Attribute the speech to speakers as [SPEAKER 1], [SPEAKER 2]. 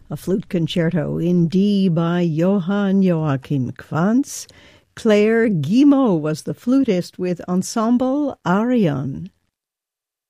[SPEAKER 1] a flute concerto in D by Johann Joachim Quantz. Claire Guillemot was the flutist with Ensemble Arion.